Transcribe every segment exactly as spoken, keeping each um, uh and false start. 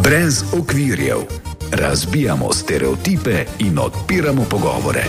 Brez okvirjev. Razbijamo stereotipe in odpiramo pogovore.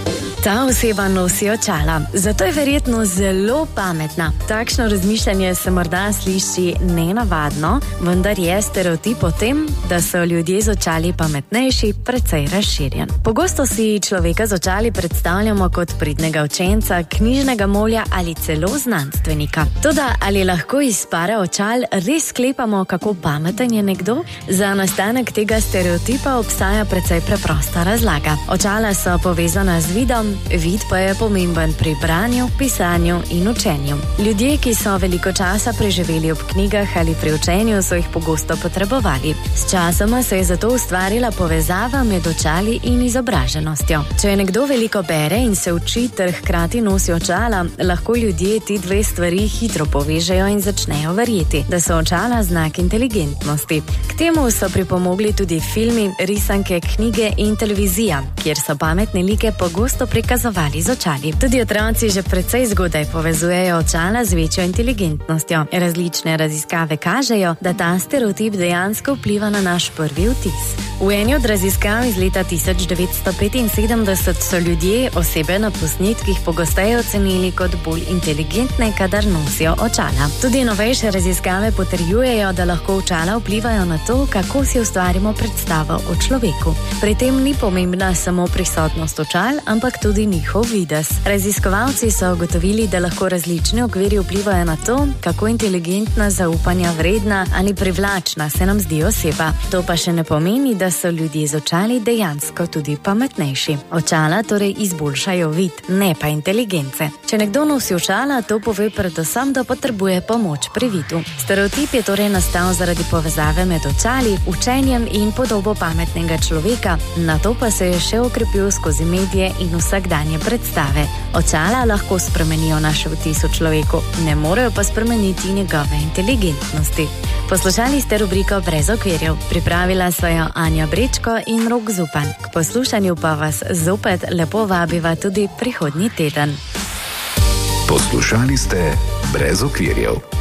Ta oseba nosi očala, zato je verjetno zelo pametna. Takšno razmišljanje se morda sliši nenavadno, vendar je stereotip o tem, da so ljudje z očali pametnejši, precej razširjen. Pogosto si človeka z očali predstavljamo kot pridnega učenca, knjižnega molja ali celo znanstvenika. Toda ali lahko iz para očal res sklepamo, kako pameten je nekdo? Za nastanek tega stereotipa obstaja precej preprosta razlaga. Očala so povezana z vidom, vid pa je pomemben pri branju, pisanju in učenju. Ljudje, ki so veliko časa preživeli ob knjigah ali pri učenju, so jih pogosto potrebovali. S časoma se je zato ustvarila povezava med očali in izobraženostjo. Če je nekdo veliko bere in se uči ter hkrati nosi očala, lahko ljudje ti dve stvari hitro povežejo in začnejo verjeti, da so očala znak inteligentnosti. K temu so pripomogli tudi filmi, risanke, knjige in televizija, kjer so pametne like pogosto prikazovali z očali. Tudi otroci že precej zgodaj povezujejo očala z večjo inteligentnostjo. Različne raziskave kažejo, da ta stereotip dejansko vpliva na naš prvi vtis. V eni od raziskav iz leta tisoč devetsto petinsedemdeset so ljudje osebe na posnetkih pogosteje ocenili kot bolj inteligentne, kadar nosijo očala. Tudi novejše raziskave potrjujejo, da lahko očala vplivajo na to, kako si ustvarimo predstavo o človeku. Pri tem ni pomembna samo prisotnost očal, ampak tudi njihov videz. Raziskovalci so ugotovili, da lahko različni okviri vplivajo na to, kako inteligentna, zaupanja vredna ali privlačna se nam zdi oseba. To pa še ne pomeni, da so ljudje z očali dejansko tudi pametnejši. Očala torej izboljšajo vid, ne pa inteligence. Če nekdo nosi očala, to pove predvsem, da potrebuje pomoč pri vidu. Stereotip je torej nastal zaradi povezave med očali, učenjem in podobo pametnega človeka, nato pa se je še okrepil skozi medije in vsakdanje predstave. Očala lahko spremenijo naš vtis o človeku, ne morejo pa spremeniti njegove inteligentnosti. Poslušali ste rubriko Brez okvirjev. Pripravila sva jo Anja Brečko in Rok Zupan. K poslušanju pa vas zopet lepo vabiva tudi prihodnji teden. Poslušali ste Brez okvirjev.